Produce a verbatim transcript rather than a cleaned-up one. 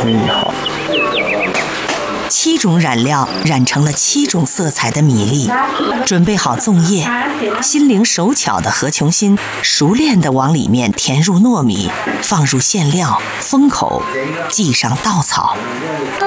米好。 七种染料染成了七种色彩的米粒，准备好粽叶，心灵手巧的何琼欣熟练地往里面填入糯米，放入馅料，封口，系上稻草。